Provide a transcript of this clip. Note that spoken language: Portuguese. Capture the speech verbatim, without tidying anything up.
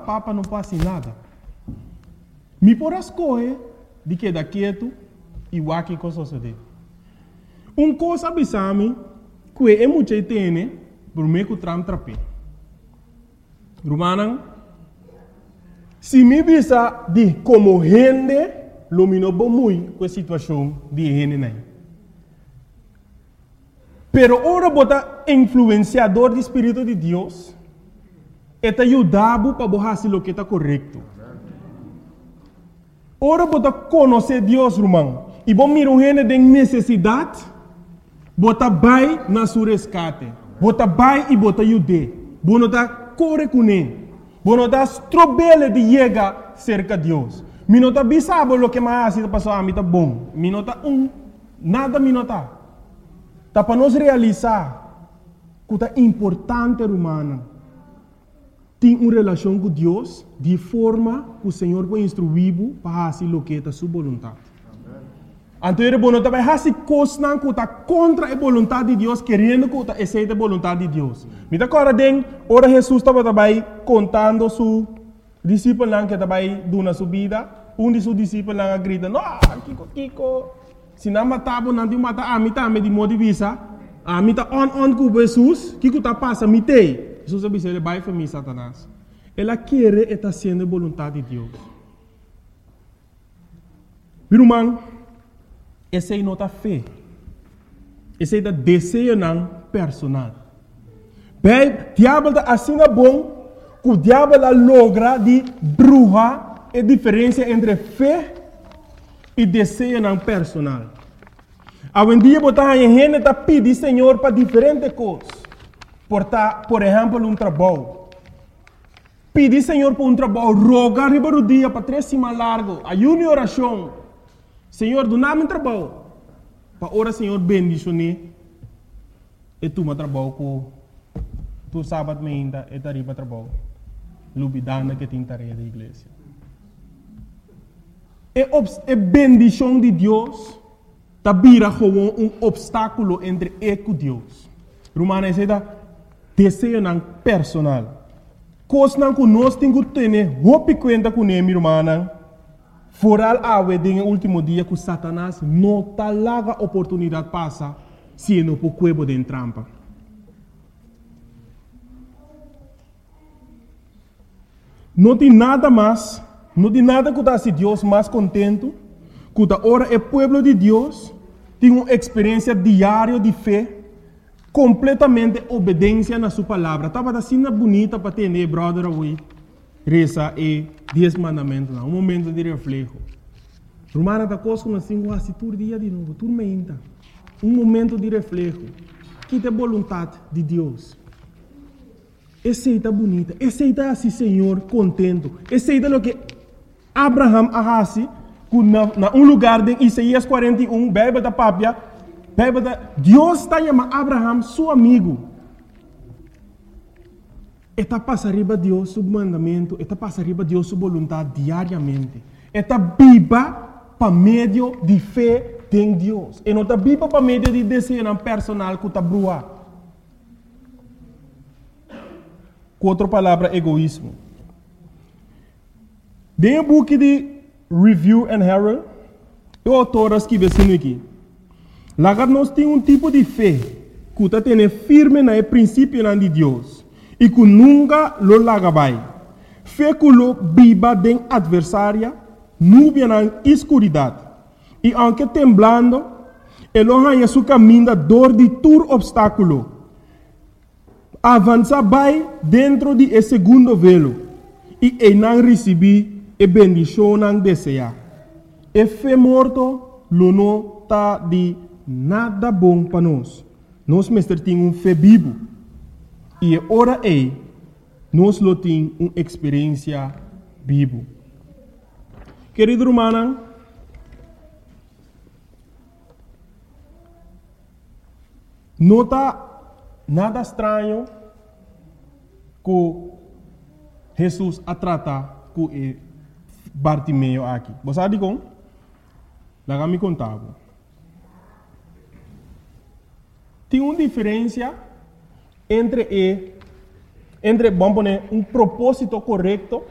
papa não passa nada. Me por escolher de que da quieto e o aqui com suceder. Um coisa abisame que é muito tem por me que tram trape. Romana, se me bisa de como gente, lumino bom muito com a situação de gente nem. Pero ora bota influenciador do Espírito de Deus, é te ajudar para fazer o que está correto. Ora bota conhecer Deus, irmão, e bom mirar gente tem necessidade, bota vai na sua resgate, bota vai e bota ajude, bota corre com ele, bota strobele de chegar cerca de Deus. Minota bisabo lo que mais está passando a mim tá bom, minota um, nada minota. Tá para nós realizar que é importante, humana, ter uma relação com Deus de forma que o Senhor vai instruir para fazer o que é a sua vontade. Então, ele vai fazer coisas que está contra a vontade de Deus, querendo que está a vontade de Deus. Me dá agora, ora Jesus estava contando su discípulo que estava dando a sua vida, um de seus discípulos grita, não, Kiko, Kiko, se não matava, não te mata, a mim também de modo de vista, a mim está on on com Jesus, que está passando, me tem. Jesus disse, ele vai para mim, Satanás. Ela quer e está sendo a vontade de Deus. Meu irmão, essa é nota fé. Essa é o desejo não personal. Bem, o diabo está assim bom, que o diabo logra de bruxa a diferença entre fé e desejo não personal. Hoje em dia, a gente está pedindo Senhor para diferentes coisas. Por, por exemplo, um trabalho. Pedir Senhor para um trabalho, rogar riba do dia para três semanas largo, ayuno e oração. Senhor, do nome um trabalho. Para orar, Senhor, bendicionar. E tu me trabalho com tu sábado ainda e tá riba trabalho. Lubidana que tem tarefa da igreja. É a bendição de Deus está vira como um obstáculo entre eu e Deus. Romana, esse é desejo personal. Coisa que nós temos que ter roupa conta com ele, irmã. Foral awe no último dia que Satanás não está lá a oportunidade de passar se não for cuebo de trampa. Não tem nada mais, não tem nada que está se Deus mais contento, que está ora é povo de Deus, tem uma experiência diária de fé, completamente obediência na sua palavra. Estava assim bonita para ter, né, brother, away. Reza e dez mandamentos, um momento de reflexo. Romana está conosco assim, quase todo dia de novo, tudo menta. Um momento de reflexo. Que é a vontade de Deus. Essa é bonita, essa é assim, Senhor, contento. Essa é o que Abraham faz na um lugar de Isaías quarenta e um, Bíblia da Pápia, Deus está chamando Abraham seu amigo. Está passando arriba de Deus seu mandamento, está passando arriba de Deus sua vontade diariamente. Está viva para meio de fé em Deus. E não está viva para meio de desejo personal que está brua. Com outra palavra, egoísmo. Dentro do book de Review and Herald, o autor escreve assim aqui. Lá nós temos um tipo de fé que está tendo firme no princípio de Deus e que nunca lo larga vai. Fé que lo viva de adversária, nuvem na escuridade. E aunque temblando, ele arranha seu caminho da dor de todo obstáculo. Avança vai dentro de esse segundo velo e ele não recebe a bendição não deseja. E fé morto, lo não está de nada bom para nós. Nós mestre temos um fé vivo. E ora é, nós lo temos uma experiência viva. Querido irmão, não está nada estranho que Jesus a tratar com Bartimeu aqui. Você sabe como? Lá me contava. Tem uma diferença entre, entre vamos poner, um propósito correto